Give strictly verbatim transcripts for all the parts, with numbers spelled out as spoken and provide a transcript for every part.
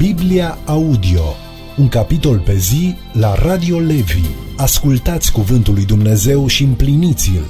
Biblia Audio, un capitol pe zi la Radio Levi. Ascultați cuvântul lui Dumnezeu și împliniți-l.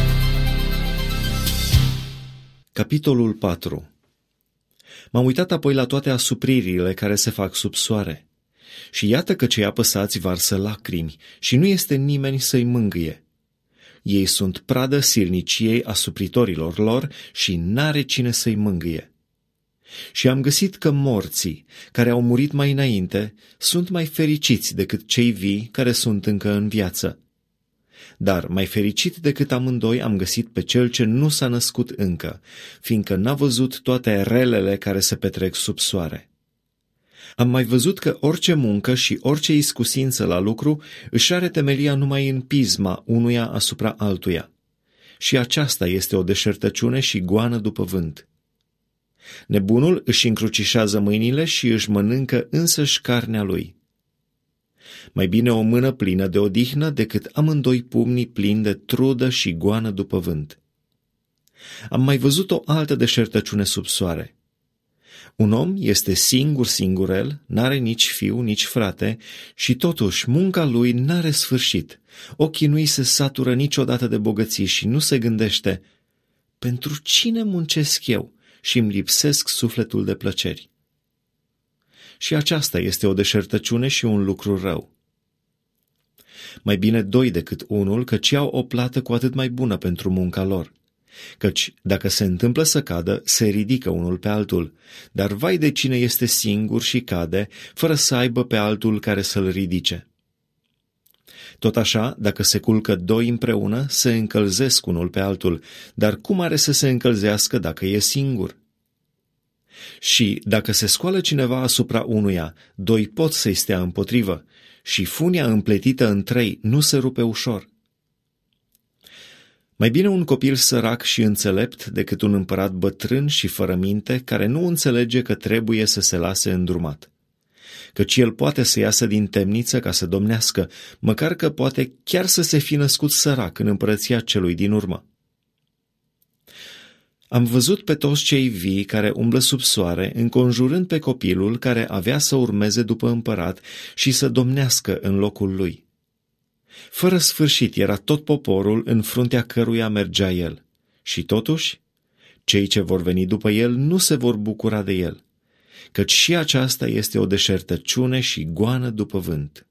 Capitolul patru. M-am uitat apoi la toate asupririle care se fac sub soare. Și iată că cei apăsați varsă lacrimi și nu este nimeni să-i mângâie. Ei sunt pradă silniciei asupritorilor lor și n-are cine să-i mângâie. Și am găsit că morții, care au murit mai înainte, sunt mai fericiți decât cei vii care sunt încă în viață. Dar mai fericit decât amândoi am găsit pe cel ce nu s-a născut încă, fiindcă n-a văzut toate relele care se petrec sub soare. Am mai văzut că orice muncă și orice iscusință la lucru își are temelia numai în pisma unuia asupra altuia. Și aceasta este o deșertăciune și goană după vânt. Nebunul își încrucișează mâinile și își mănâncă însăși carnea lui. Mai bine o mână plină de odihnă decât amândoi pumnii plini de trudă și goană după vânt. Am mai văzut o altă deșertăciune sub soare. Un om este singur singurel, n-are nici fiu, nici frate, și totuși munca lui n-are sfârșit. Ochii nu-i se satură niciodată de bogății și nu se gândește: pentru cine muncesc eu și îmi lipsesc sufletul de plăceri? Și aceasta este o deșertăciune și un lucru rău. Mai bine doi decât unul, căci au o plată cu atât mai bună pentru munca lor. Căci dacă se întâmplă să cadă, se ridică unul pe altul, dar vai de cine este singur și cade, fără să aibă pe altul care să-l ridice. Tot așa, dacă se culcă doi împreună, se încălzesc unul pe altul, dar cum are să se încălzească dacă e singur? Și dacă se scoală cineva asupra unuia, doi pot să-i stea împotrivă, și funia împletită în trei nu se rupe ușor. Mai bine un copil sărac și înțelept decât un împărat bătrân și fără minte, care nu înțelege că trebuie să se lase îndrumat. Căci el poate să iasă din temniță ca să domnească, măcar că poate chiar să se fi născut sărac în împărăția celui din urmă. Am văzut pe toți cei vii care umblă sub soare, înconjurând pe copilul care avea să urmeze după împărat și să domnească în locul lui. Fără sfârșit era tot poporul în fruntea căruia mergea el. Și totuși, cei ce vor veni după el nu se vor bucura de el, căci și aceasta este o deșertăciune și goană după vânt.